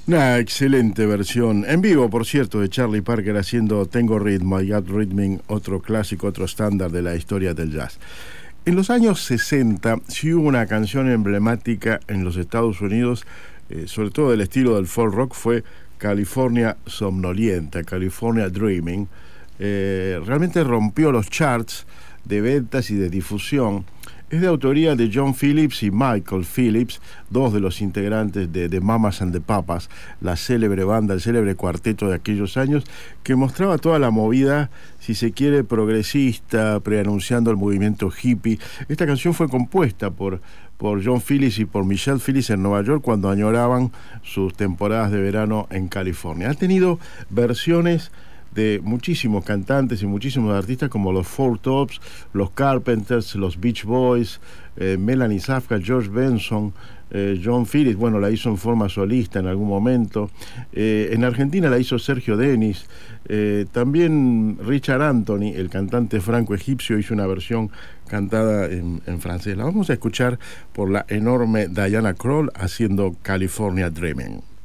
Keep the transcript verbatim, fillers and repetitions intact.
Una excelente versión, en vivo por cierto, de Charlie Parker haciendo Tengo Ritmo, I Got Rhythm, otro clásico, otro estándar de la historia del jazz. En los años sesenta sí hubo una canción emblemática en los Estados Unidos, eh, sobre todo del estilo del folk rock, fue California Somnolienta, California Dreaming. Eh, realmente rompió los charts de ventas y de difusión. Es de autoría de John Phillips y Michael Phillips, dos de los integrantes de The Mamas and the Papas, la célebre banda, el célebre cuarteto de aquellos años, que mostraba toda la movida, si se quiere, progresista, preanunciando el movimiento hippie. Esta canción fue compuesta por, por John Phillips y por Michelle Phillips en Nueva York cuando añoraban sus temporadas de verano en California. Ha tenido versiones de muchísimos cantantes y muchísimos artistas como los Four Tops, los Carpenters, los Beach Boys, eh, Melanie Safka, George Benson, eh, John Phillips, bueno, la hizo en forma solista en algún momento. Eh, en Argentina la hizo Sergio Denis. Eh, también Richard Anthony, el cantante franco-egipcio, hizo una versión cantada en, en francés. La vamos a escuchar por la enorme Diana Krall haciendo California Dreaming.